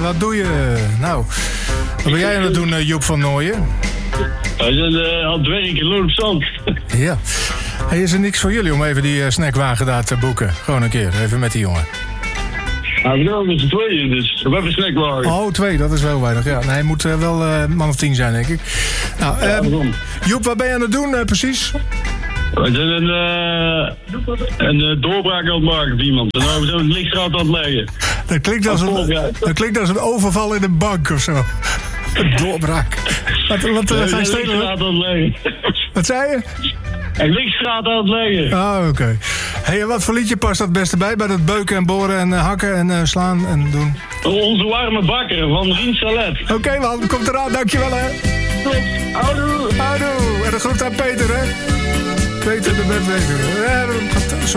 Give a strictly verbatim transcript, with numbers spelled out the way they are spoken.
wat doe je? Nou, wat ben jij aan het doen, uh, Joep van Nooijen? Wij zijn uh, aan het werken, loop op zand. Ja. Hey, is er niks voor jullie om even die uh, snackwagen daar te boeken? Gewoon een keer, even met die jongen. Ja, we zijn met z'n tweeën, dus we hebben een snackwagen. Oh, twee, dat is wel weinig. Ja, nee, hij moet uh, wel uh, man of tien zijn, denk ik. Nou, uh, ja, Joep, wat ben je aan het doen, uh, precies? Wij zijn een, uh, een uh, doorbraak aan het maken op iemand. En nou, we zijn een lichtstraat aan het leggen. Dat klinkt als een, dat klinkt als een overval in een bank of zo. Een doorbraak. Wat, wat uh, ja, ga je stelen? Een lichtstraat aan het leggen. Wat zei je? Een lichtstraat aan het leggen. Ah, oké. Okay. Hey, wat voor liedje past dat beste bij? Bij dat beuken en boren en uh, hakken en uh, slaan en doen? Onze warme bakker van Rien Salet. Oké, okay, man. Komt eraan. Dankjewel, hè. Tot. Houdoe. Houdoe. En de groet aan Peter, hè. Peter de Bedweger. Ja,